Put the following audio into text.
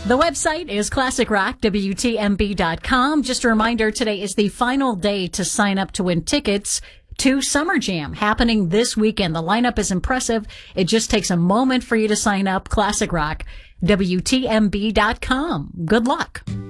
The website is classicrockWTMB.com. Just a reminder, today is the final day to sign up to win tickets to Summer Jam happening this weekend. The lineup is impressive. It just takes a moment for you to sign up. Classic Rock, WTMB.com. Good luck.